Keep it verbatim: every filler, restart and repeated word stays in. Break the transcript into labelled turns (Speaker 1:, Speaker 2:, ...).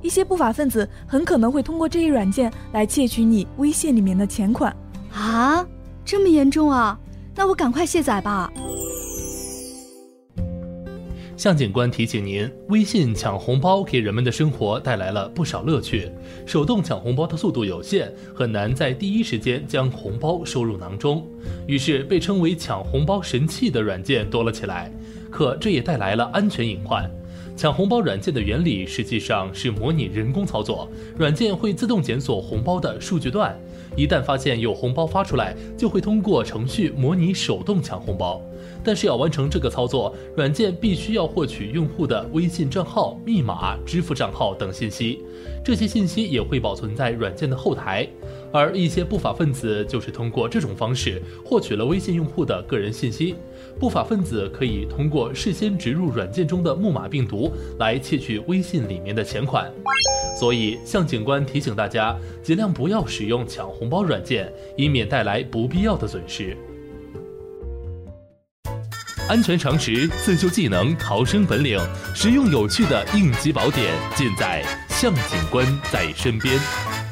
Speaker 1: 一些不法分子很可能会通过这一软件来窃取你微信里面的钱款。
Speaker 2: 啊，这么严重啊？那我赶快卸载吧。
Speaker 3: 向警官提醒您，微信抢红包给人们的生活带来了不少乐趣，手动抢红包的速度有限，很难在第一时间将红包收入囊中，于是被称为抢红包神器的软件多了起来。可这也带来了安全隐患。抢红包软件的原理实际上是模拟人工操作，软件会自动检索红包的数据段，一旦发现有红包发出来，就会通过程序模拟手动抢红包。但是要完成这个操作，软件必须要获取用户的微信账号、密码、支付账号等信息，这些信息也会保存在软件的后台。而一些不法分子就是通过这种方式获取了微信用户的个人信息。不法分子可以通过事先植入软件中的木马病毒来窃取微信里面的钱款。所以向警官提醒大家，尽量不要使用抢红包软件，以免带来不必要的损失。安全常识、自救技能、逃生本领，实用有趣的应急宝典，尽在向警官在身边。